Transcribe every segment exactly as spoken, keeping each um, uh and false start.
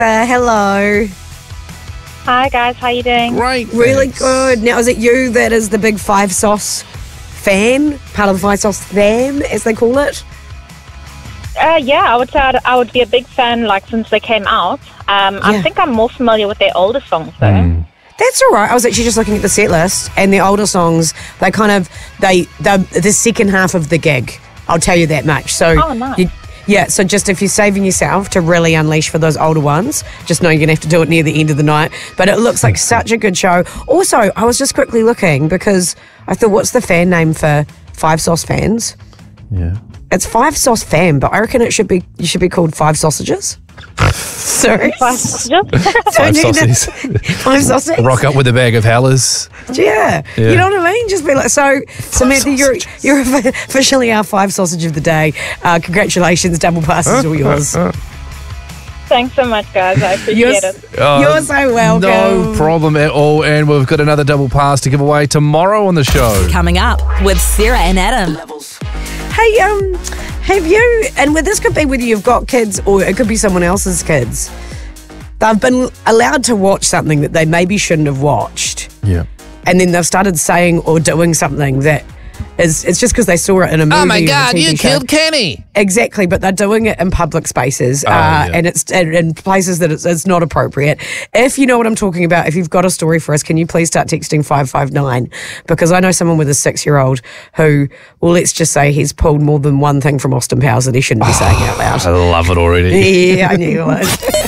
Uh, hello. Hi guys, how you doing? Great. Really thanks. good. Now, is it you that is the big Five Sauce fan? Part of the Five Sauce fam, as they call it? Uh, yeah, I would say I'd, I would be a big fan, like, since they came out. Um, Yeah. I think I'm more familiar with their older songs, though. Mm. That's all right. I was actually just looking at the set list, and the older songs, they kind of, they, the the second half of the gig, I'll tell you that much. So, Oh, nice. you, yeah, so just if you're saving yourself to really unleash for those older ones, just know you're going to have to do it near the end of the night. But it looks like such a good show. Also, I was just quickly looking because I thought, what's the fan name for Five Sauce fans? Yeah. It's Five Sauce Fam, but I reckon it should be you should be called Five Sausages. Sorry. Five sausages? Five Don't need sausages. it. Five sausages. Rock up with a bag of howlers. Yeah. Yeah. You know what I mean? Just be like, so, Samantha, you're, you're officially our Five Sausage of the day. Uh, congratulations, double passes all yours. Thanks so much, guys. I appreciate You're, it. Oh, you're so welcome. No problem at all. And we've got another double pass to give away tomorrow on the show. Coming up with Sarah and Adam. Hey, um, have you, and with, this could be whether you've got kids or it could be someone else's kids, they've been allowed to watch something that they maybe shouldn't have watched. Yeah. And then they've started saying or doing something that is, it's just because they saw it in a movie. Oh my or a God, T V you show. killed Kenny. Exactly, but they're doing it in public spaces uh, yeah. and it's in, in places that it's, it's not appropriate. If you know what I'm talking about, if you've got a story for us, can you please start texting five five nine? Because I know someone with a six-year-old who, well, let's just say he's pulled more than one thing from Austin Powers that he shouldn't be saying out I loud. love it already. Yeah, I knew you would.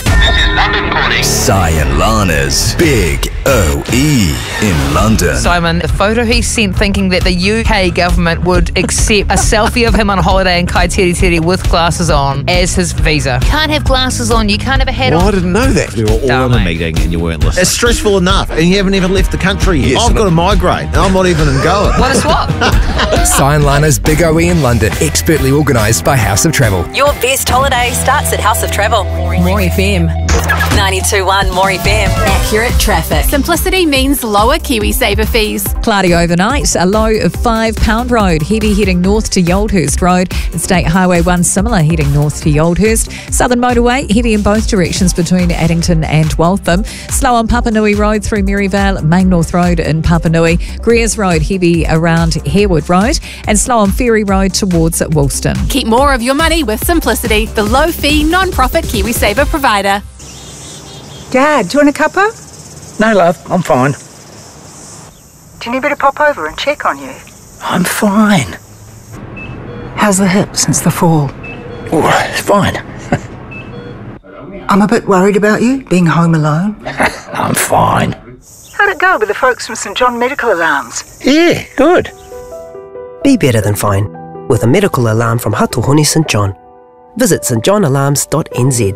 Si and Lana's Big O E in London. Simon, the photo he sent thinking that the U K government would accept a selfie of him on holiday in Kaiteri Teri with glasses on as his visa. Can't have glasses on, you can't have a hat Well, I on. didn't know that. We were all Oh, in a mate. meeting and you weren't listening. It's stressful enough, and you haven't even left the country yet. Yes, I've and got a migraine, and I'm not even going. What a swap. Si and Lana's Big O E in London, expertly organised by House of Travel. Your best holiday starts at House of Travel. More F M. ninety-two point one More F M. Accurate traffic. Simplicity means lower KiwiSaver fees. Cloudy overnight, a low of five Pound Road, heavy heading north to Yoldhurst Road, and State Highway one similar heading north to Yoldhurst. Southern Motorway, heavy in both directions between Addington and Waltham. Slow on Papanui Road through Maryvale, Main North Road in Papanui. Greers Road, heavy around Harewood Road, and slow on Ferry Road towards Woolston. Keep more of your money with Simplicity, the low-fee, non-profit KiwiSaver provider. Dad, do you want a cuppa? No, love, I'm fine. Do you need me to pop over and check on you? I'm fine. How's the hip since the fall? Oh, it's fine. I'm a bit worried about you, being home alone. I'm fine. How'd it go with the folks from St John Medical Alarms? Yeah, good. Be better than fine with a medical alarm from Hatuhoni St John. Visit st john alarms dot n z.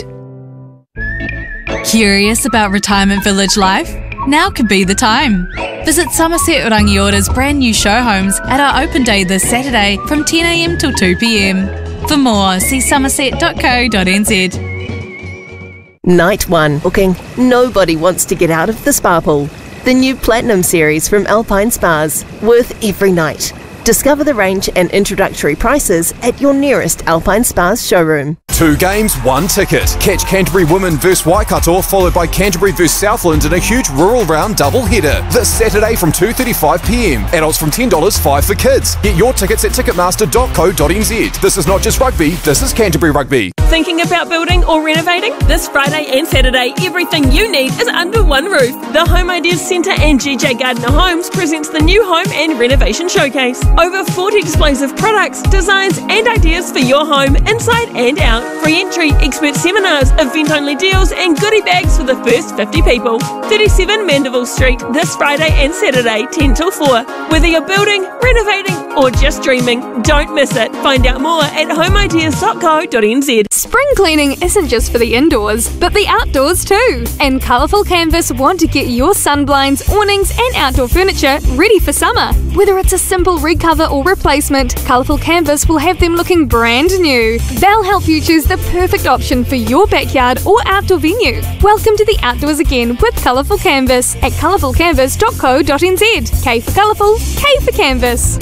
Curious about retirement village life? Now could be the time. Visit Somerset Rangiora's brand new show homes at our open day this Saturday from ten a m till two p m. For more, see somerset dot co dot n z. Night one. Booking. Nobody wants to get out of the spa pool. The new Platinum series from Alpine Spas. Worth every night. Discover the range and introductory prices at your nearest Alpine Spas showroom. Two games, one ticket. Catch Canterbury Women versus Waikato, followed by Canterbury versus Southland in a huge rural round double-header. This Saturday from two thirty-five p m. Adults from ten dollars, five for kids. Get your tickets at ticketmaster dot co dot n z. This is not just rugby, this is Canterbury Rugby. Thinking about building or renovating? This Friday and Saturday, everything you need is under one roof. The Home Ideas Centre and G J Gardner Homes presents the new Home and Renovation Showcase. Over forty displays of products, designs and ideas for your home, inside and out. Free entry, expert seminars, event-only deals and goodie bags for the first fifty people. thirty-seven Mandeville Street, this Friday and Saturday, ten till four. Whether you're building, renovating or just dreaming, don't miss it. Find out more at home ideas dot co dot n z. Spring cleaning isn't just for the indoors, but the outdoors too. And Colourful Canvas want to get your sunblinds, awnings and outdoor furniture ready for summer. Whether it's a simple recover or replacement, Colourful Canvas will have them looking brand new. They'll help you choose the perfect option for your backyard or outdoor venue. Welcome to the outdoors again with Colourful Canvas at colourful canvas dot co dot n z. K for colourful, K for canvas.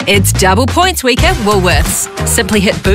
It's double points week at Woolworths. Simply hit boost